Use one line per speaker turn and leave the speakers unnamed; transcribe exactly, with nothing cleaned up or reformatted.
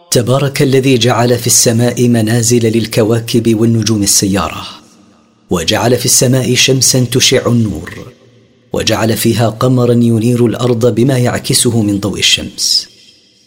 تبارك الذي جعل في السماء منازل للكواكب والنجوم السيارة، وجعل في السماء شمسا تشع النور، وجعل فيها قمرا ينير الأرض بما يعكسه من ضوء الشمس.